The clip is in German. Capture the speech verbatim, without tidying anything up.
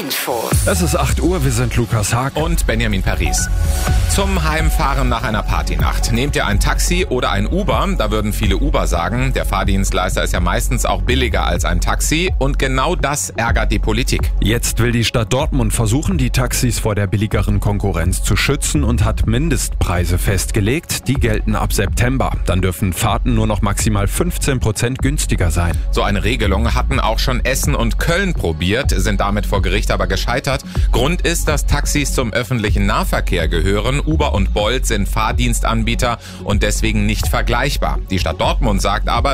Info. Es ist acht Uhr, wir sind Lukas Haag und Benjamin Paris. Zum Heimfahren nach einer Partynacht. Nehmt ihr ein Taxi oder ein Uber? Da würden viele Uber sagen. Der Fahrdienstleister ist ja meistens auch billiger als ein Taxi. Und genau das ärgert die Politik. Jetzt will die Stadt Dortmund versuchen, die Taxis vor der billigeren Konkurrenz zu schützen und hat Mindestpreise festgelegt. Die gelten ab September. Dann dürfen Fahrten nur noch maximal fünfzehn Prozent günstiger sein. So eine Regelung hatten auch schon Essen und Köln probiert, sind damit vor Gericht aber gescheitert. Grund ist, dass Taxis zum öffentlichen Nahverkehr gehören. Uber und Bolt sind Fahrdienstanbieter und deswegen nicht vergleichbar. Die Stadt Dortmund sagt aber,